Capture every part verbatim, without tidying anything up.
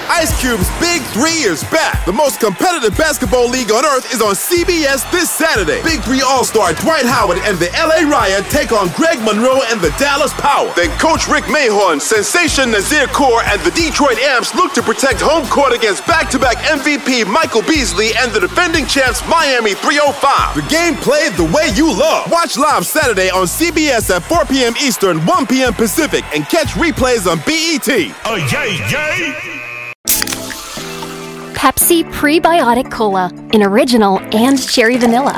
Ice Cube's Big Three is back. The most competitive basketball league on earth is on C B S this Saturday. Big Three All-Star Dwight Howard and the L A Riot take on Greg Monroe and the Dallas Power. Then Coach Rick Mahorn, Sensation Nazir Kaur, and the Detroit Amps look to protect home court against back-to-back M V P Michael Beasley and the defending champs Miami three oh five. The game played the way you love. Watch live Saturday on C B S at four p.m. Eastern, one p.m. Pacific, and catch replays on B E T. Oh, yay, yay! Pepsi Prebiotic Cola in original and cherry vanilla.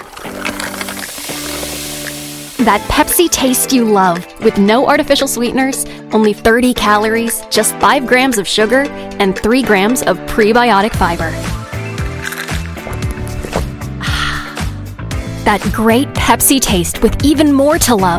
That Pepsi taste you love with no artificial sweeteners, only thirty calories, just five grams of sugar, and three grams of prebiotic fiber. That great Pepsi taste with even more to love.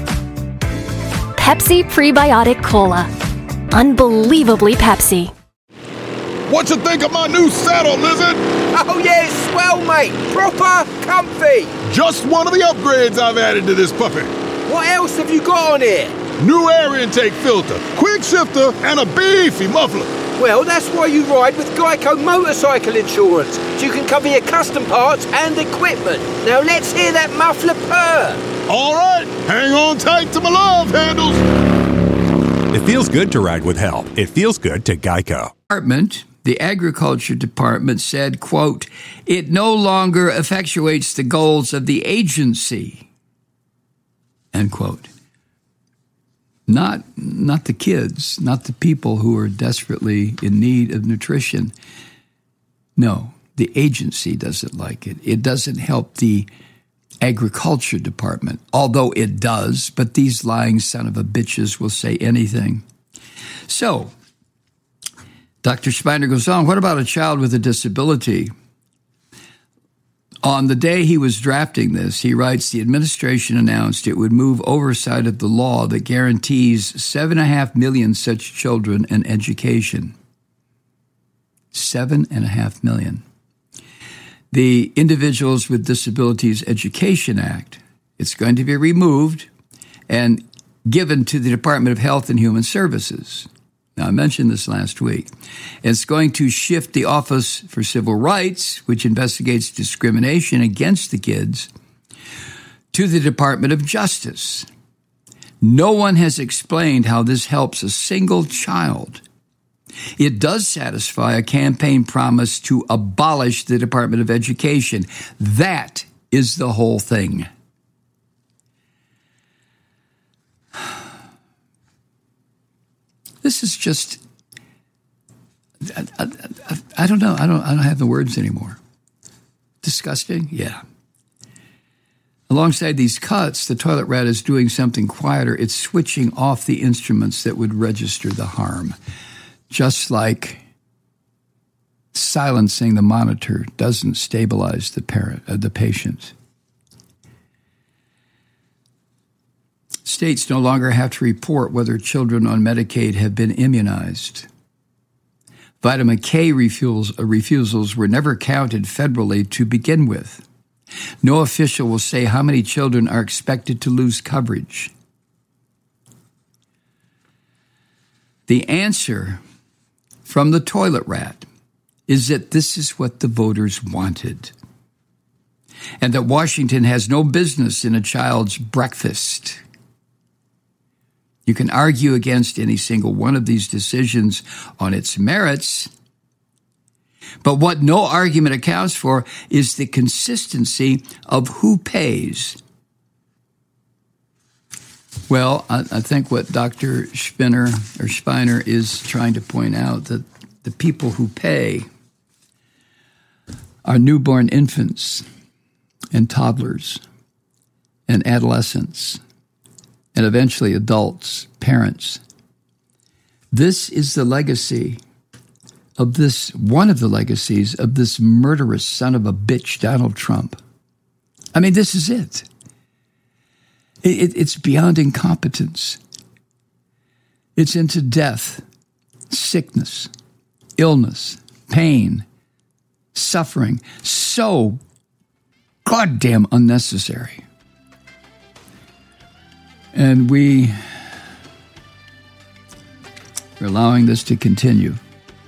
Pepsi Prebiotic Cola. Unbelievably Pepsi. What you think of my new saddle, Lizard? Oh yeah, it's swell, mate. Proper comfy. Just one of the upgrades I've added to this puppy. What else have you got on here? New air intake filter, quick shifter, and a beefy muffler. Well, that's why you ride with Geico Motorcycle Insurance, so you can cover your custom parts and equipment. Now let's hear that muffler purr. All right, hang on tight to my love handles. It feels good to ride with help. It feels good to Geico. Department, the Agriculture Department said, quote, it no longer effectuates the goals of the agency, end quote. Not, not the kids, not the people who are desperately in need of nutrition. No, the agency doesn't like it. It doesn't help the Agriculture Department, although it does, but these lying son of a bitches will say anything. So, Doctor Spiner goes on, what about a child with a disability? On the day he was drafting this, he writes, the administration announced it would move oversight of the law that guarantees seven and a half million such children an education. Seven and a half million. The Individuals with Disabilities Education Act, it's going to be removed and given to the Department of Health and Human Services. Now, I mentioned this last week. It's going to shift the Office for Civil Rights, which investigates discrimination against the kids, to the Department of Justice. No one has explained how this helps a single child. It does satisfy a campaign promise to abolish the Department of Education. That is the whole thing. This is just, I, I, I don't know. I don't, I don't have the words anymore. Disgusting? Yeah. Alongside these cuts, the toilet rat is doing something quieter. It's switching off the instruments that would register the harm. Just like silencing the monitor doesn't stabilize the parent, uh, the patient. States no longer have to report whether children on Medicaid have been immunized. Vitamin K refusals, uh, refusals were never counted federally to begin with. No official will say how many children are expected to lose coverage. The answer from the toilet rat is that this is what the voters wanted, and that Washington has no business in a child's breakfast. You can argue against any single one of these decisions on its merits, but what no argument accounts for is the consistency of who pays. Well, I, I think what Doctor Spinner or Spiner is trying to point out, that the people who pay are newborn infants and toddlers and adolescents and eventually adults, parents. This is the legacy of this, one of the legacies of this murderous son of a bitch, Donald Trump. I mean, this is it. it, it it's beyond incompetence. It's into death, sickness, illness, pain, suffering. So goddamn unnecessary. And we are allowing this to continue.